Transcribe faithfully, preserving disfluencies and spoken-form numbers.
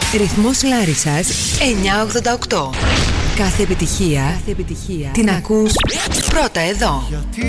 Ρυθμός Λάρισσας εννιακόσια ογδόντα οκτώ. Κάθε επιτυχία, Κάθε επιτυχία την ακούς πρώτα εδώ.